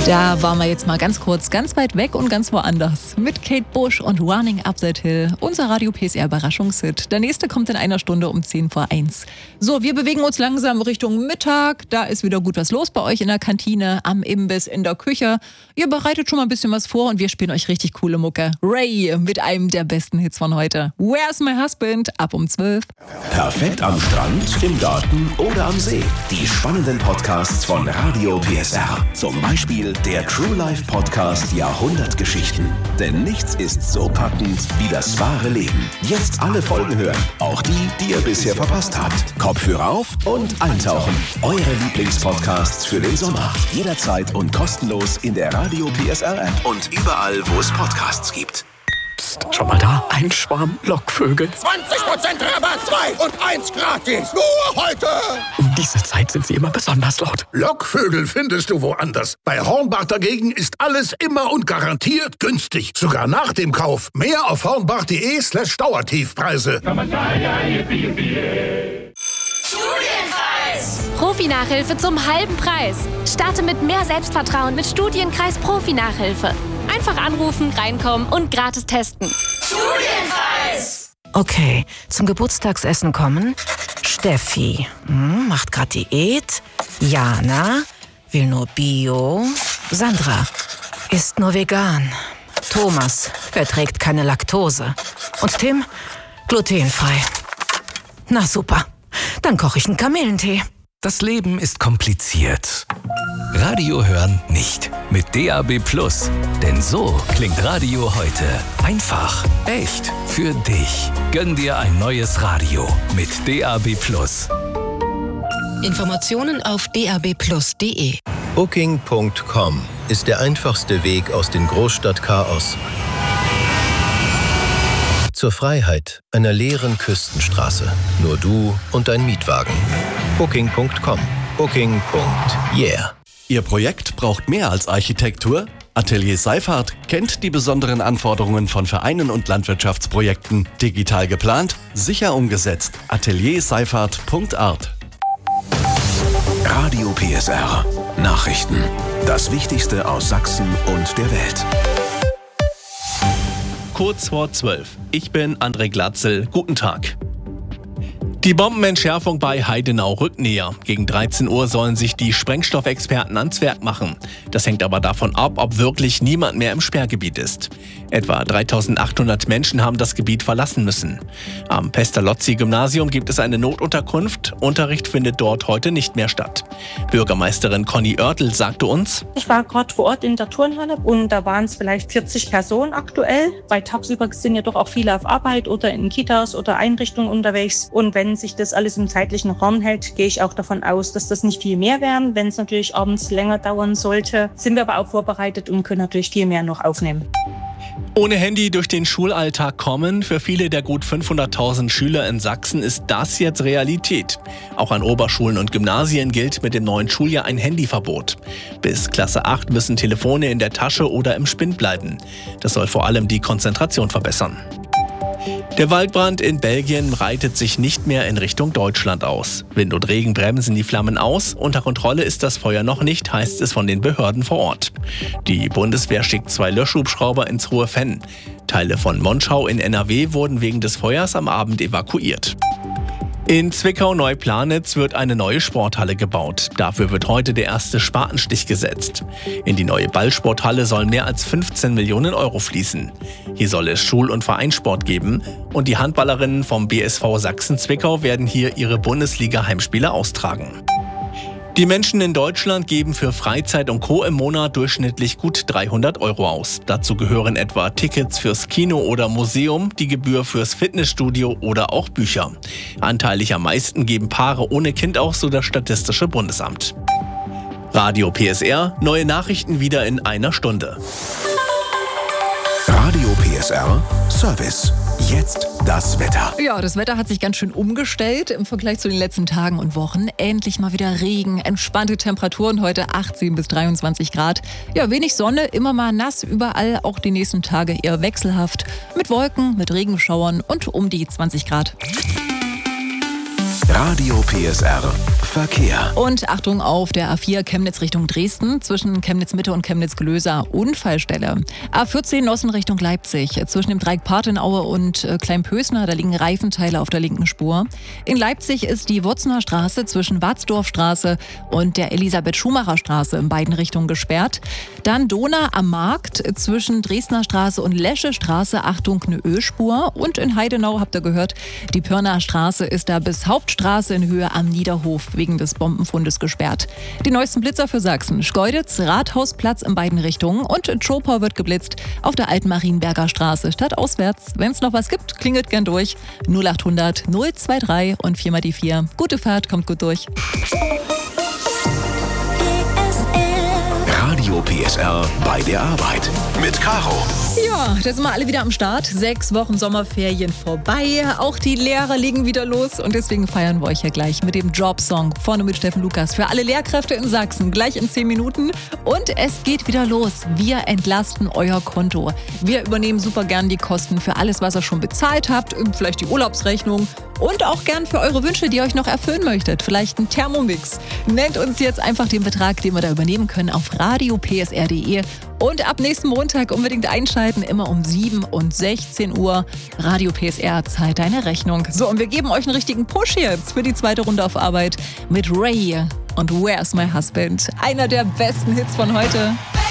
Da waren wir jetzt mal ganz kurz, ganz weit weg und ganz woanders. Mit Kate Bush und Running Up That Hill, unser Radio PSR Überraschungshit. Der nächste kommt in einer Stunde um 1:10. So, wir bewegen uns langsam Richtung Mittag. Da ist wieder gut was los bei euch in der Kantine, am Imbiss, in der Küche. Ihr bereitet schon mal ein bisschen was vor und wir spielen euch richtig coole Mucke. Ray mit einem der besten Hits von heute. Where's My Husband? Ab um 12. Perfekt am Strand, im Garten oder am See. Die spannenden Podcasts von Radio PSR. Zum Beispiel der True Life Podcast Jahrhundertgeschichten. Denn nichts ist so packend wie das wahre Leben. Jetzt alle Folgen hören. Auch die, die ihr bisher verpasst habt. Kopfhörer auf und eintauchen. Eure Lieblingspodcasts für den Sommer. Jederzeit und kostenlos in der Radio PSR App und überall, wo es Podcasts gibt. Psst, schau mal da, ein Schwarm Lockvögel. 20% Rabatt, 2 und 1 gratis. Nur heute. Um diese Zeit sind sie immer besonders laut. Lockvögel findest du woanders. Bei Hornbach dagegen ist alles immer und garantiert günstig. Sogar nach dem Kauf. Mehr auf hornbach.de/Dauertiefpreise. Studienkreis! Profi-Nachhilfe zum halben Preis. Starte mit mehr Selbstvertrauen mit Studienkreis Profi-Nachhilfe. Einfach anrufen, reinkommen und gratis testen. Studienkreis! Okay, zum Geburtstagsessen kommen. Steffi, macht grad Diät. Jana, will nur Bio. Sandra, isst nur vegan. Thomas, verträgt keine Laktose. Und Tim, glutenfrei. Na super, dann koche ich einen Kamillentee. Das Leben ist kompliziert. Radio hören nicht. Mit DAB+. Denn so klingt Radio heute. Einfach, echt, für dich. Gönn dir ein neues Radio mit DAB+. Informationen auf dabplus.de. Booking.com ist der einfachste Weg aus dem Großstadtchaos zur Freiheit einer leeren Küstenstraße. Nur du und dein Mietwagen. Booking.com. Booking.yeah. Ihr Projekt braucht mehr als Architektur? Atelier Seifert kennt die besonderen Anforderungen von Vereinen und Landwirtschaftsprojekten. Digital geplant, sicher umgesetzt. atelierseifert.art. Radio PSR. Nachrichten. Das Wichtigste aus Sachsen und der Welt. Kurz vor 12. Ich bin André Glatzel. Guten Tag. Die Bombenentschärfung bei Heidenau rückt näher. Gegen 13 Uhr sollen sich die Sprengstoffexperten ans Werk machen. Das hängt aber davon ab, ob wirklich niemand mehr im Sperrgebiet ist. Etwa 3.800 Menschen haben das Gebiet verlassen müssen. Am Pestalozzi-Gymnasium gibt es eine Notunterkunft. Unterricht findet dort heute nicht mehr statt. Bürgermeisterin Conny Oertel sagte uns: Ich war gerade vor Ort in der Turnhalle und da waren es vielleicht 40 Personen aktuell, weil tagsüber sind ja doch auch viele auf Arbeit oder in Kitas oder Einrichtungen unterwegs. Und wenn sich das alles im zeitlichen Rahmen hält, gehe ich auch davon aus, dass das nicht viel mehr werden. Wenn es natürlich abends länger dauern sollte, sind wir aber auch vorbereitet und können natürlich viel mehr noch aufnehmen. Ohne Handy durch den Schulalltag kommen. Für viele der gut 500.000 Schüler in Sachsen ist das jetzt Realität. Auch an Oberschulen und Gymnasien gilt mit dem neuen Schuljahr ein Handyverbot. Bis Klasse 8 müssen Telefone in der Tasche oder im Spind bleiben. Das soll vor allem die Konzentration verbessern. Der Waldbrand in Belgien breitet sich nicht mehr in Richtung Deutschland aus. Wind und Regen bremsen die Flammen aus. Unter Kontrolle ist das Feuer noch nicht, heißt es von den Behörden vor Ort. Die Bundeswehr schickt 2 Löschhubschrauber ins Ruhr-Fenn. Teile von Monschau in NRW wurden wegen des Feuers am Abend evakuiert. In Zwickau-Neuplanitz wird eine neue Sporthalle gebaut. Dafür wird heute der erste Spatenstich gesetzt. In die neue Ballsporthalle sollen mehr als 15 Millionen Euro fließen. Hier soll es Schul- und Vereinssport geben und die Handballerinnen vom BSV Sachsen-Zwickau werden hier ihre Bundesliga-Heimspiele austragen. Die Menschen in Deutschland geben für Freizeit und Co. im Monat durchschnittlich gut 300 Euro aus. Dazu gehören etwa Tickets fürs Kino oder Museum, die Gebühr fürs Fitnessstudio oder auch Bücher. Anteilig am meisten geben Paare ohne Kind aus, so das Statistische Bundesamt. Radio PSR, neue Nachrichten wieder in einer Stunde. Radio PSR Service. Jetzt das Wetter. Ja, das Wetter hat sich ganz schön umgestellt im Vergleich zu den letzten Tagen und Wochen. Endlich mal wieder Regen, entspannte Temperaturen, heute 18 bis 23 Grad. Ja, wenig Sonne, immer mal nass, überall auch die nächsten Tage eher wechselhaft. Mit Wolken, mit Regenschauern und um die 20 Grad. Radio PSR Verkehr. Und Achtung auf der A4 Chemnitz Richtung Dresden, zwischen Chemnitz Mitte und Chemnitz Glöser Unfallstelle. A14 Nossen Richtung Leipzig, zwischen dem Dreieck Partenaue und Kleinpösner, da liegen Reifenteile auf der linken Spur. In Leipzig ist die Wurzener Straße zwischen Watzdorfstraße und der Elisabeth-Schumacher-Straße in beiden Richtungen gesperrt. Dann Dohna am Markt zwischen Dresdner Straße und Lesche Straße, Achtung, eine Ölspur. Und in Heidenau, habt ihr gehört, die Pirnaer Straße ist da bis Hauptstraße in Höhe am Niederhof wegen des Bombenfundes gesperrt. Die neuesten Blitzer für Sachsen: Schkeuditz, Rathausplatz in beiden Richtungen und Zschopau wird geblitzt auf der alten Marienberger Straße stadtauswärts. Wenn es noch was gibt, klingelt gern durch. 0800 023 und 4 mal die 4. Gute Fahrt, kommt gut durch. Radio PSR bei der Arbeit mit Caro. Ja, da sind wir alle wieder am Start. 6 Wochen Sommerferien vorbei. Auch die Lehrer legen wieder los und deswegen feiern wir euch ja gleich mit dem Jobsong vorne mit Steffen Lukas für alle Lehrkräfte in Sachsen. Gleich in 10 Minuten. Und es geht wieder los. Wir entlasten euer Konto. Wir übernehmen super gern die Kosten für alles, was ihr schon bezahlt habt. Vielleicht die Urlaubsrechnung. Und auch gern für eure Wünsche, die ihr euch noch erfüllen möchtet. Vielleicht ein Thermomix. Nennt uns jetzt einfach den Betrag, den wir da übernehmen können, auf radiopsr.de. Und ab nächsten Montag unbedingt einschalten, immer um 7 und 16 Uhr. Radio PSR zahlt deine Rechnung. So, und wir geben euch einen richtigen Push jetzt für die zweite Runde auf Arbeit mit Ray und Where's My Husband? Einer der besten Hits von heute.